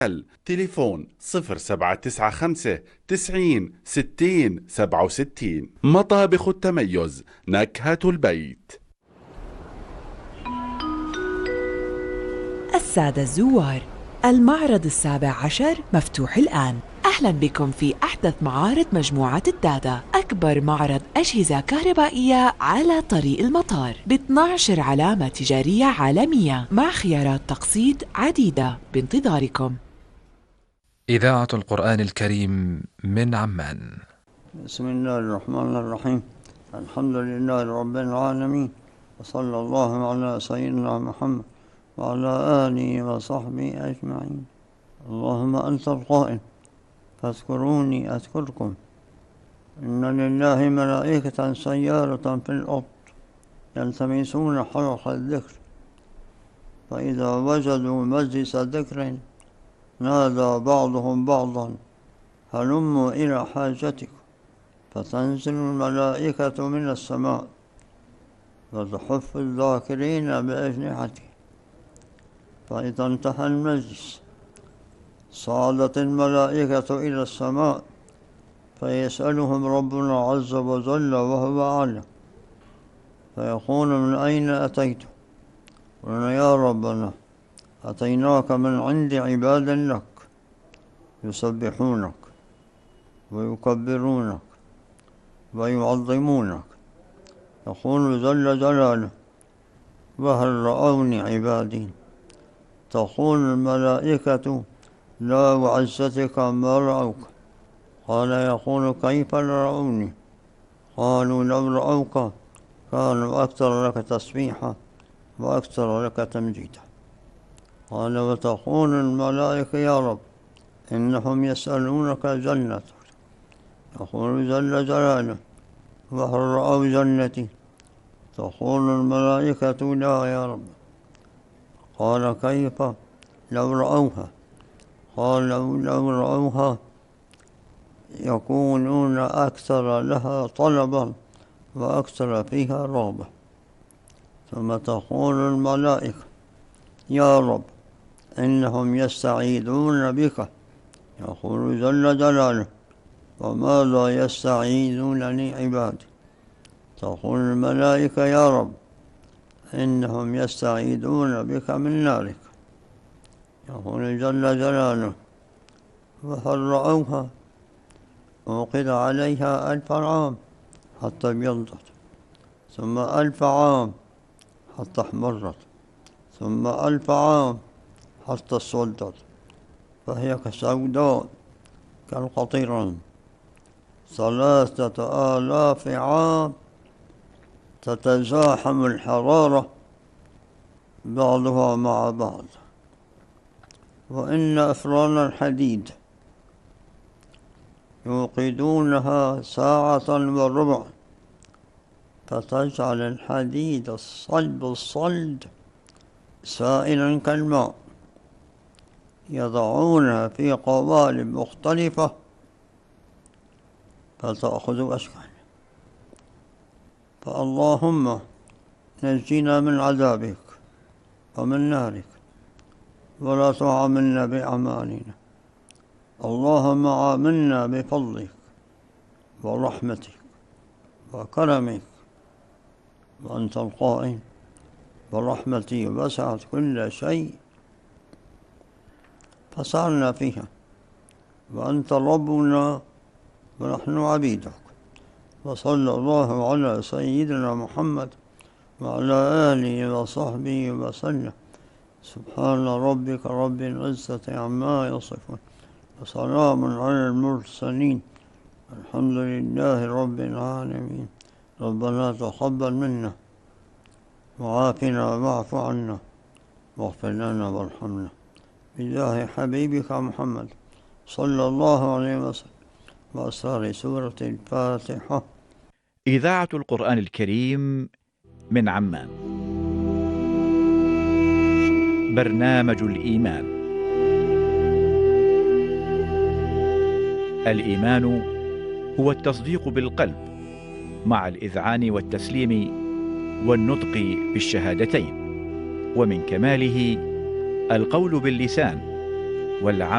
تليفون 0795 90 60 67. مطابخ التميز، نكهة البيت. السادة الزوار، المعرض 17 مفتوح الآن. أهلا بكم في أحدث معارض مجموعة الدادا، أكبر معرض أجهزة كهربائية على طريق المطار، ب 12 علامة تجارية عالمية مع خيارات تقسيط عديدة بانتظاركم. إذاعة القرآن الكريم من عمان. بسم الله الرحمن الرحيم. الحمد لله رب العالمين، وصلى الله على سيدنا محمد وعلى آله وصحبه أجمعين. اللهم أنت القائل فاذكروني أذكركم. إن لله ملائكة سيارة في الأرض يلتمسون حرف الذكر، فإذا وجدوا مجلس ذكر نادى بعضهم بعضا هلموا إلى حاجتكم، فتنزل الملائكة من السماء وتحف الذاكرين بأجنحته، فإذا انتهى المجلس صعدت الملائكة إلى السماء فيسألهم ربنا عز وجل وهو أعلم، فيقول من أين أتيتم؟ قلنا يا ربنا أتيناك من عند عباد لك يسبحونك ويكبرونك ويعظمونك. يقول جل جلاله وهل رأوني عبادي؟ تقول الملائكة لا وعزتك ما رأوك. قال يقول كيف رأوني؟ قالوا لو رأوك كانوا أكثر لك تسبيحا وأكثر لك تمجيدا. قال وتقول الملائكة يا رب إنهم يسألونك جنتك. يقول جل جلاله وهل رأوا جنتي؟ تقول الملائكة لا يا رب. قال كيف لو رأوها؟ قال لو رأوها يكونون أكثر لها طلبا وأكثر فيها رغبة. ثم تقول الملائكة يا رب إنهم يستعيذون بك. يقول جل جلاله وماذا يستعيذونني عبادي؟ تقول الملائكة يا رب إنهم يستعيذون بك من نارك. يقول جل جلاله وهل رأوها؟ وقد عليها 1000 عام حتى ابيضت، ثم 1000 عام حتى احمرت، ثم 1000 عام حتى اسودت، فهي كسوداء كالقطيران. 3000 عام تتزاحم الحرارة بعضها مع بعض. وإن أفران الحديد يوقدونها ساعة وربع فتجعل الحديد الصلد سائلا كالماء، يضعونها في قوالب مختلفة فتأخذ أشكال. فاللهم نجينا من عذابك ومن نارك ولا تعاملنا بأعمالنا. اللهم عاملنا بفضلك ورحمتك وكرمك، وأنت القائل ورحمتي وسعت كل شيء فسعنا فيها، وأنت ربنا ونحن عبيدك. وصلى الله على سيدنا محمد وعلى آله وصحبه وسلم. سبحان ربك رب العزة عما يصفون وسلام على المرسلين الحمد لله رب العالمين. ربنا تقبل منا وعافنا واعف عنا واغفر لنا وارحمنا بجاه حبيبك محمد صلى الله عليه وسلم وأسرار سورة الفاتحة. إذاعة القرآن الكريم من عمان. برنامج الإيمان. الإيمان هو التصديق بالقلب مع الإذعان والتسليم والنطق بالشهادتين، ومن كماله القول باللسان والعمل